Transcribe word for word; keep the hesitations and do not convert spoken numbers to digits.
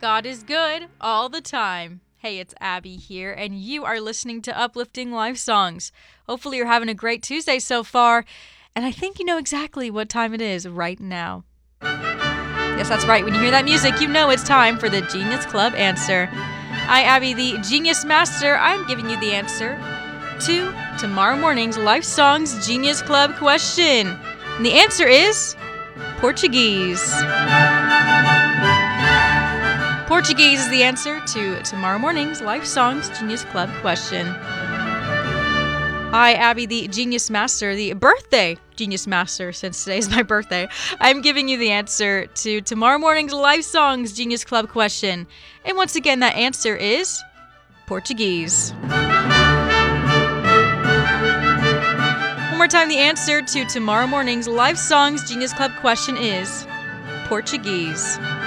God is good all the time. Hey, it's Abby here, and you are listening to Uplifting Life Songs. Hopefully you're having a great Tuesday so far, and I think you know exactly what time it is right now. Yes, that's right. When you hear that music, you know it's time for the Genius Club answer. I, Abby, the Genius Master, I'm giving you the answer to tomorrow morning's Life Songs Genius Club question. And the answer is Portuguese. Portuguese is the answer to tomorrow morning's Life Songs Genius Club question. I, Abby, the Genius Master, the birthday Genius Master, since today is my birthday, I'm giving you the answer to tomorrow morning's Life Songs Genius Club question. And once again, that answer is Portuguese. One more time, the answer to tomorrow morning's Life Songs Genius Club question is Portuguese.